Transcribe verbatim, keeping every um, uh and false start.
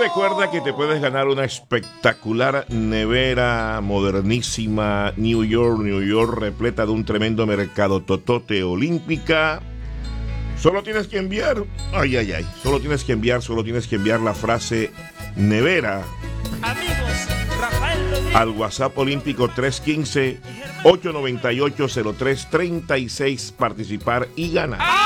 recuerda que te puedes ganar una espectacular nevera modernísima New York, New York, repleta de un tremendo mercado totote olímpica. Solo tienes que enviar, ay, ay, ay, solo tienes que enviar, solo tienes que enviar la frase nevera. Amigos, Rafael Rodríguez. Al WhatsApp olímpico tres uno cinco, ocho nueve ocho, cero tres tres seis, participar y ganar.